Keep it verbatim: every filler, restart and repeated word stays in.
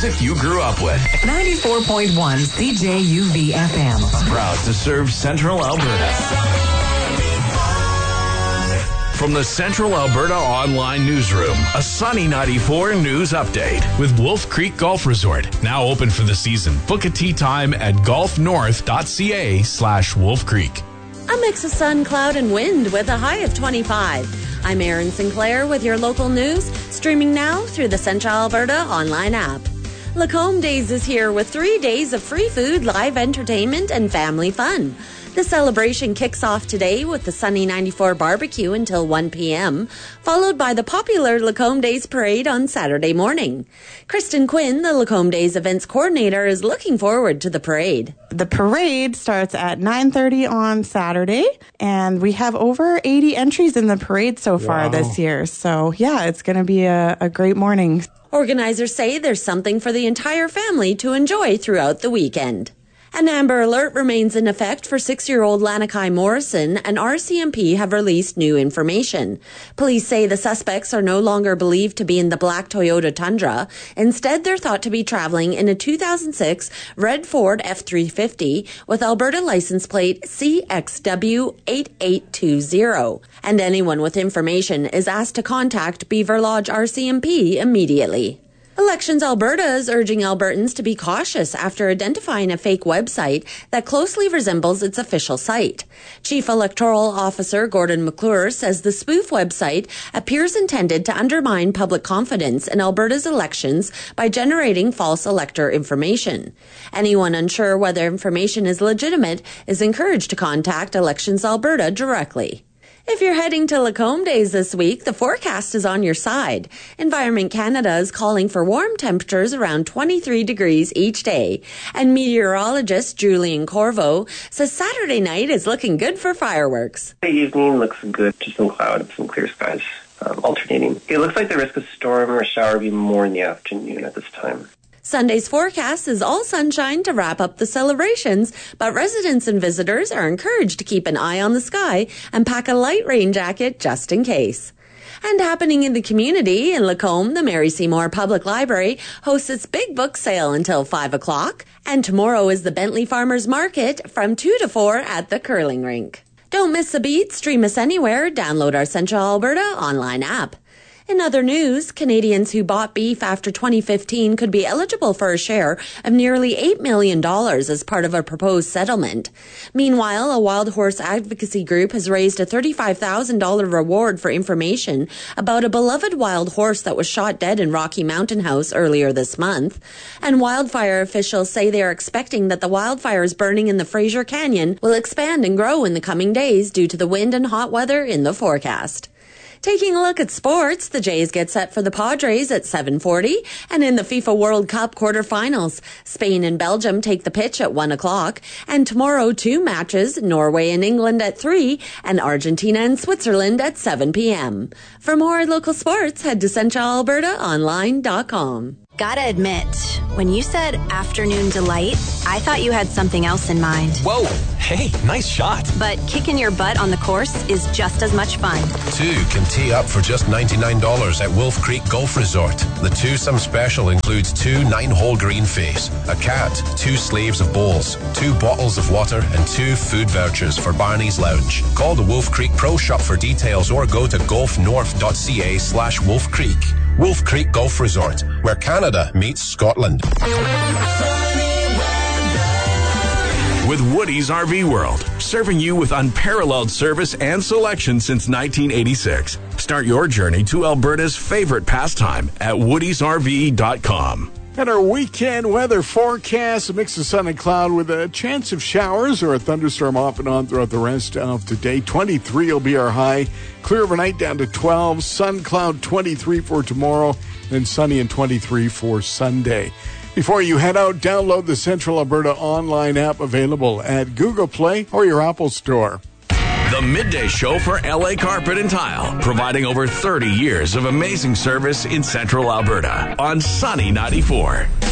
music you grew up with. ninety-four point one C J U V F M. Proud to serve Central Alberta. From the Central Alberta Online Newsroom, a Sunny ninety-four news update. With Wolf Creek Golf Resort, now open for the season. Book a tee time at golfnorth.ca slash Wolf Creek. A mix of sun, cloud, and wind with a high of twenty-five. I'm Erin Sinclair with your local news, streaming now through the Central Alberta Online app. Lacombe Days is here with three days of free food, live entertainment, and family fun. The celebration kicks off today with the Sunny ninety-four barbecue until one p.m., followed by the popular Lacombe Days parade on Saturday morning. Kristen Quinn, the Lacombe Days events coordinator, is looking forward to the parade. The parade starts at nine thirty on Saturday, and we have over eighty entries in the parade so far wow. this year. So, yeah, it's going to be a, a great morning. Organizers say there's something for the entire family to enjoy throughout the weekend. An Amber Alert remains in effect for six-year-old Lanakai Morrison, and R C M P have released new information. Police say the suspects are no longer believed to be in the black Toyota Tundra. Instead, they're thought to be traveling in a two thousand six red Ford F three fifty with Alberta license plate C X W eight eight two zero. And anyone with information is asked to contact Beaver Lodge R C M P immediately. Elections Alberta is urging Albertans to be cautious after identifying a fake website that closely resembles its official site. Chief Electoral Officer Gordon McClure says the spoof website appears intended to undermine public confidence in Alberta's elections by generating false elector information. Anyone unsure whether information is legitimate is encouraged to contact Elections Alberta directly. If you're heading to Lacombe Days this week, the forecast is on your side. Environment Canada is calling for warm temperatures around twenty-three degrees each day. And meteorologist Julian Corvo says Saturday night is looking good for fireworks. The evening looks good, just some clouds, some clear skies um, alternating. It looks like the risk of storm or shower will be more in the afternoon at this time. Sunday's forecast is all sunshine to wrap up the celebrations, but residents and visitors are encouraged to keep an eye on the sky and pack a light rain jacket just in case. And happening in the community, in Lacombe, the Mary Seymour Public Library hosts its big book sale until five o'clock, and tomorrow is the Bentley Farmers Market from two to four at the curling rink. Don't miss a beat, stream us anywhere, download our Central Alberta online app. In other news, Canadians who bought beef after twenty fifteen could be eligible for a share of nearly eight million dollars as part of a proposed settlement. Meanwhile, a wild horse advocacy group has raised a thirty-five thousand dollars reward for information about a beloved wild horse that was shot dead in Rocky Mountain House earlier this month. And wildfire officials say they are expecting that the wildfires burning in the Fraser Canyon will expand and grow in the coming days due to the wind and hot weather in the forecast. Taking a look at sports, the Jays get set for the Padres at seven forty, and in the FIFA World Cup quarterfinals, Spain and Belgium take the pitch at one o'clock, and tomorrow two matches, Norway and England at three, and Argentina and Switzerland at seven p.m. For more local sports, head to central alberta online dot com. Gotta admit, when you said afternoon delight, I thought you had something else in mind. Whoa, hey, nice shot. But kicking your butt on the course is just as much fun. Two can tee up for just ninety-nine dollars at Wolf Creek Golf Resort. The twosome special includes two nine-hole green face, a cat, two sleeves of bowls, two bottles of water, and two food vouchers for Barney's Lounge. Call the Wolf Creek Pro Shop for details or go to golfnorth.ca slash Wolf Creek. Wolf Creek Golf Resort, where Canada meets Scotland. With Woody's R V World, serving you with unparalleled service and selection since nineteen eighty-six. Start your journey to Alberta's favorite pastime at woodys r v dot com. And our weekend weather forecast, a mix of sun and cloud with a chance of showers or a thunderstorm off and on throughout the rest of today. twenty-three will be our high. Clear overnight down to twelve. Sun, cloud, twenty-three for tomorrow. Then sunny and twenty-three for Sunday. Before you head out, download the Central Alberta online app available at Google Play or your Apple Store. The Midday Show for L A Carpet and Tile, providing over thirty years of amazing service in Central Alberta on Sunny ninety-four.